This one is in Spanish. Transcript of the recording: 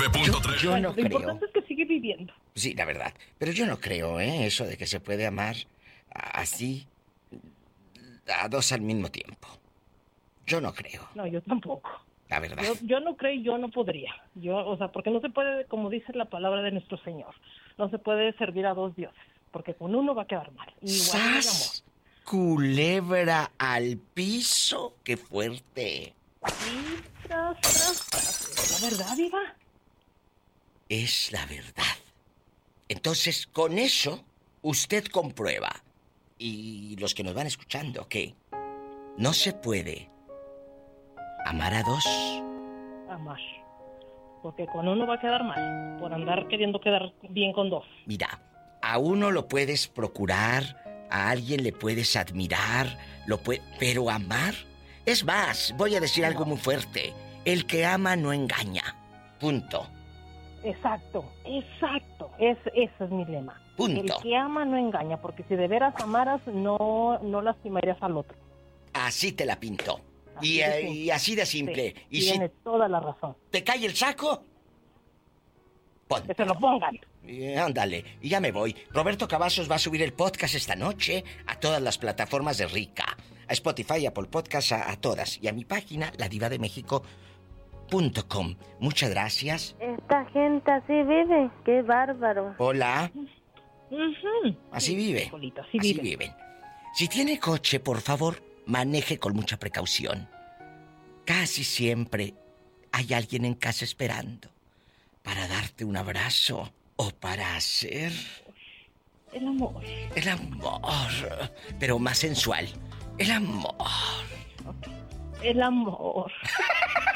Yo no Lo creo. importante es que sigue viviendo. Sí, la verdad. Pero yo no creo, eso de que se puede amar así a dos al mismo tiempo. Yo no creo, No, yo tampoco. la verdad. Yo no creo y yo no podría. Porque no se puede, como dice la palabra de nuestro Señor, no se puede servir a dos dioses, porque con uno va a quedar mal. Igual en el amor. ¡Sas! Culebra al piso. ¡Qué fuerte! Y tras. ¿La verdad, Diva? Es la verdad. Entonces, con eso, usted comprueba, y los que nos van escuchando, que no se puede amar a dos. Amar. Porque con uno va a quedar mal, por andar queriendo quedar bien con dos. Mira, a uno lo puedes procurar, a alguien le puedes admirar, pero amar. Es más, voy a decir algo muy fuerte. El que ama no engaña. Punto. Exacto. Ese es mi lema. Punto. El que ama no engaña, porque si de veras amaras, no lastimarías al otro. Así te la pinto. Así Y así de simple. Sí, Y tiene toda la razón. te cae el saco, ponte. Que se lo pongan. Ándale, y ya me voy. Roberto Cavazos va a subir el podcast esta noche a todas las plataformas de Rica. A Spotify, Apple Podcast, a todas. Y a mi página, ladivademexico.com. Muchas gracias. Esta gente así vive. ¡Qué bárbaro! Hola. Uh-huh. Así vive. Solito, Así viven. Si tiene coche, por favor, maneje con mucha precaución. Casi siempre hay alguien en casa esperando para darte un abrazo o para hacer El amor. el amor, pero más sensual. El amor. El amor.